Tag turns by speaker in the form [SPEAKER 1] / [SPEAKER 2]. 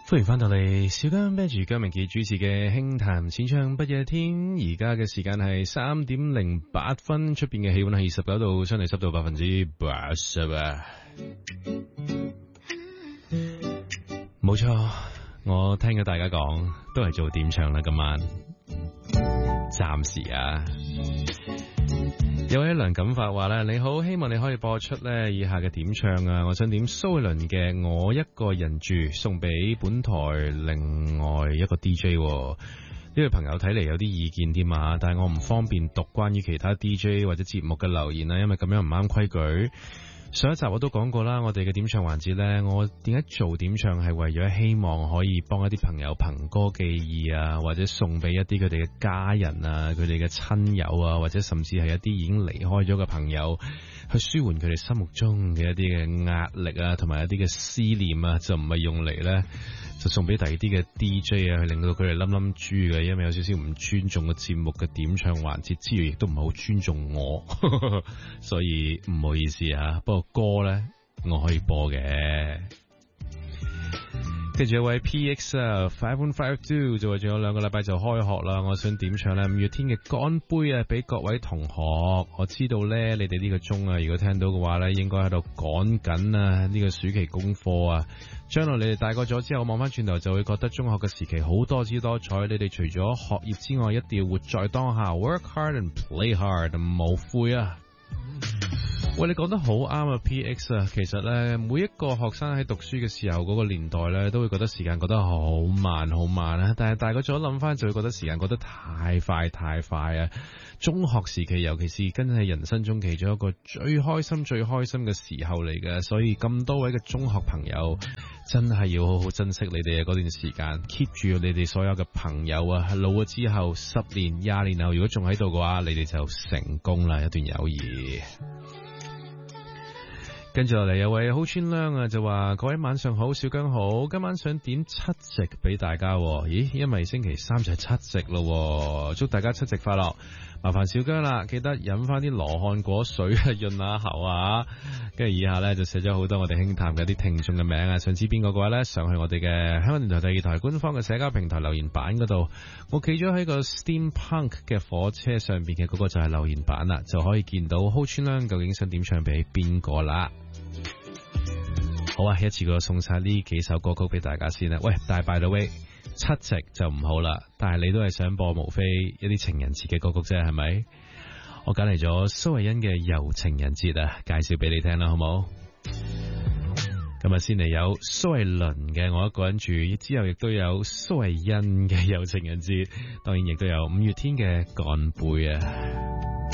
[SPEAKER 1] 歡迎翻到嚟，小姜啤住姜明傑主持嘅輕談淺唱不夜天，而家嘅時間係3:08，出邊嘅氣溫係29度，相對濕度80%啊！冇錯，我聽咗大家講，都係做點唱啦，今晚暫時啊。有位梁錦發話咧，你好，希望你可以播出咧以下嘅點唱啊！我想點蘇慧倫嘅《我一個人住》，送俾本台另外一個 DJ。呢位朋友睇嚟有啲意見添啊，但係我唔方便讀關於其他 DJ 或者節目嘅留言啊，因為咁樣唔啱規矩。上一集我都講過啦，我哋嘅點唱環節呢，我點解做點唱係為咗希望可以幫一啲朋友憑歌寄意啊，或者送俾一啲佢哋嘅家人啊，佢哋嘅親友啊，或者甚至係一啲已經離開咗嘅朋友，去舒緩佢哋心目中嘅一啲嘅壓力啊，同埋一啲嘅思念啊，就唔係用嚟呢，就送俾第二啲嘅 DJ 啊，去令到佢哋冧冧豬嘅，因為有少少唔尊重個節目嘅點唱環節之餘，亦都唔係好尊重我，所以唔好意思啊。不過歌呢，我可以播嘅。跟住有位 PX 啊 5152就話仲有2個禮拜就開學啦，我想點唱咧5月天嘅乾杯啊，俾各位同學。我知道咧你哋呢個鐘啊，如果聽到嘅話咧，應該喺度趕緊啊呢個暑期功課啊。將來你哋大個咗之後望翻轉頭，就會覺得中學嘅時期好多姿多彩。你哋除咗學業之外，一定要活在當下 ，work hard and play hard， 冇悔啊！喂，你講得好啱啊 PX 啊，其實咧每一個學生喺讀書嘅時候嗰個年代咧，都會覺得時間過得好慢好慢啊，但係大個咗諗翻就會覺得時間過得太快太快啊。中學時期尤其是真係人生中其中一個最開心嘅時候嚟嘅，所以咁多位嘅中學朋友真係要好好珍惜你哋嘅嗰段時間 keep 住你哋所有嘅朋友啊，老咗之後10年20年後如果仲喺度嘅話，你哋就成功啦，一段友誼。跟住落嚟有位好川亮啊，就話各位晚上好，小姜好，今晚想點七夕俾大家。咦，因為星期三就係七夕咯，祝大家七夕快樂。麻煩小姜啦，記得飲翻啲羅漢果水啊，潤下喉啊。跟住以下呢，就寫咗好多我哋輕談嘅啲聽眾嘅名啊，想知邊個嘅話呢，上去我哋嘅香港電台第2台官方嘅社交平台留言板嗰度，我企咗喺個 Steampunk 嘅火車上邊嘅嗰個就係留言板啦，就可以見到好川亮究竟想點唱俾邊個啦。好啊，一次過送晒呢幾首歌曲俾大家先啦。喂，但係 by the way，七夕就唔好啦，但係你都係想播無非一啲情人節嘅歌曲啫，係咪？我揀嚟咗蘇慧欣嘅《遊情人節》啊，介紹俾你聽啦，好冇？今日先嚟有蘇慧倫嘅《我一個人住》，之後亦都有蘇慧欣嘅《遊情人節》，當然亦都有5月天嘅《乾杯》啊。